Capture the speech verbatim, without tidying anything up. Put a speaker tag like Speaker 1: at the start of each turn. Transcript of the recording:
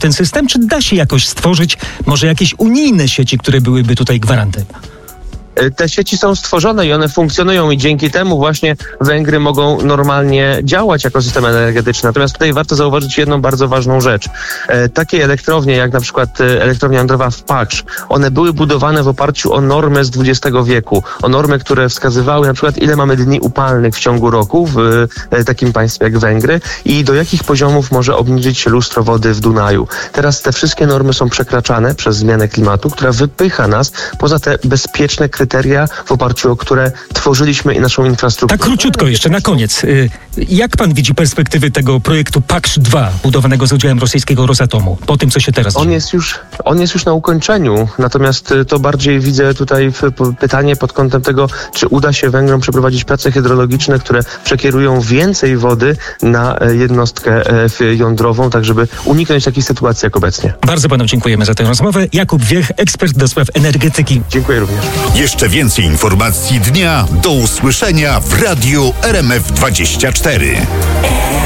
Speaker 1: ten system, czy da się jakoś stworzyć może jakieś unijne sieci, które byłyby tutaj gwarantem?
Speaker 2: Te sieci są stworzone i one funkcjonują i dzięki temu właśnie Węgry mogą normalnie działać jako system energetyczny. Natomiast tutaj warto zauważyć jedną bardzo ważną rzecz. E, takie elektrownie jak na przykład elektrownia jądrowa w Paksz, one były budowane w oparciu o normy z dwudziestego wieku. O normy, które wskazywały na przykład ile mamy dni upalnych w ciągu roku w e, takim państwie jak Węgry i do jakich poziomów może obniżyć się lustro wody w Dunaju. Teraz te wszystkie normy są przekraczane przez zmianę klimatu, która wypycha nas poza te bezpieczne kryteria, w oparciu o które tworzyliśmy naszą infrastrukturę.
Speaker 1: Tak króciutko jeszcze na koniec. Jak pan widzi perspektywy tego projektu Paksz dwa, budowanego z udziałem rosyjskiego Rosatomu, po tym, co się teraz
Speaker 2: on
Speaker 1: dzieje?
Speaker 2: Jest już, on jest już na ukończeniu, natomiast to bardziej widzę tutaj pytanie pod kątem tego, czy uda się Węgrom przeprowadzić prace hydrologiczne, które przekierują więcej wody na jednostkę jądrową, tak żeby uniknąć takich sytuacji jak obecnie.
Speaker 1: Bardzo panu dziękujemy za tę rozmowę. Jakub Wiech, ekspert do spraw energetyki.
Speaker 2: Dziękuję również.
Speaker 3: Jeszcze więcej informacji dnia do usłyszenia w Radiu R M F dwadzieścia cztery.